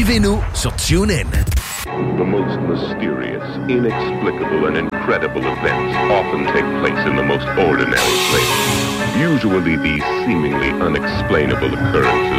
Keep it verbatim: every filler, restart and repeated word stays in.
Suivez-nous sur TuneIn. The most mysterious, inexplicable, and incredible events often take place in the most ordinary places. Usually these seemingly unexplainable occurrences